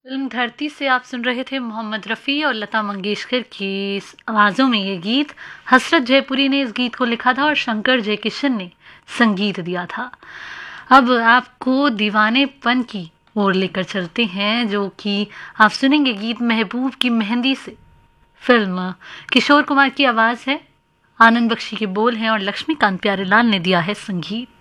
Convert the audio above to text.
Film धरती से आप सुन रहे थे मोहम्मद रफ़ी और लता मंगेशकर की इस आवाज़ों में ये गीत। हसरत जयपुरी ने इस गीत को लिखा था और शंकर जयकिशन ने संगीत दिया था। अब आपको दीवानेपन की ओर लेकर चलते हैं, जो कि आप सुनेंगे गीत महबूब की मेहंदी से। फिल्म किशोर कुमार की आवाज़ है, आनंद बख्शी के बोल हैं और लक्ष्मीकांत प्यारेलाल ने दिया है संगीत।